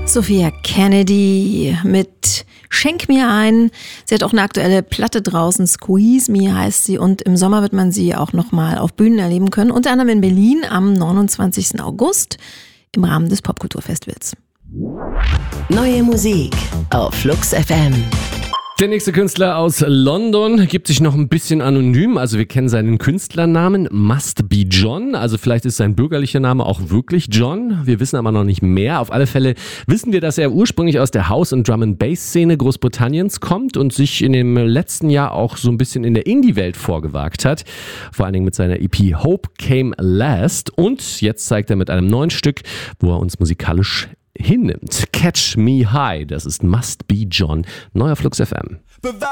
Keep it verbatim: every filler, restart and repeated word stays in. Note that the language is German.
Sophia Kennedy mit Schenk mir ein. Sie hat auch eine aktuelle Platte draußen, Squeeze Me heißt sie, und im Sommer wird man sie auch nochmal auf Bühnen erleben können, unter anderem in Berlin am neunundzwanzigsten August im Rahmen des Popkulturfestivals. Neue Musik auf Flux F M. Der nächste Künstler aus London gibt sich noch ein bisschen anonym, also wir kennen seinen Künstlernamen Must Be John, also vielleicht ist sein bürgerlicher Name auch wirklich John, wir wissen aber noch nicht mehr. Auf alle Fälle wissen wir, dass er ursprünglich aus der House- und Drum-and-Bass-Szene Großbritanniens kommt und sich in dem letzten Jahr auch so ein bisschen in der Indie-Welt vorgewagt hat, vor allen Dingen mit seiner E P Hope Came Last, und jetzt zeigt er mit einem neuen Stück, wo er uns musikalisch hinnimmt. Catch Me High, das ist Must Be John, neuer Flux F M.